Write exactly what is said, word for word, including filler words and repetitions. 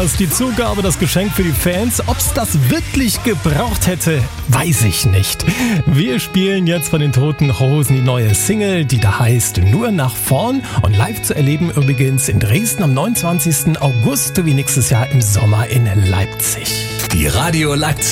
Podcast. Die Zugabe, das Geschenk für die Fans. Ob's das wirklich gebraucht hätte, weiß ich nicht. Wir spielen jetzt von den Toten Hosen die neue Single, die da heißt Nur nach vorn. Und live zu erleben übrigens in Dresden am neunundzwanzigsten August sowie nächstes Jahr im Sommer in Leipzig. Die Radio Leipzig